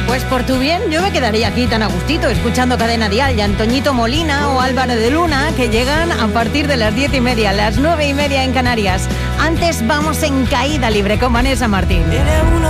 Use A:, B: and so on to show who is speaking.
A: pues por tu bien yo me quedaría aquí tan a gustito escuchando Cadena Dial y Antoñito Molina o Álvaro de Luna, que llegan a partir de las 10:30, las 9:30 en Canarias. Antes vamos en caída libre con Vanessa Martín.
B: Eres uno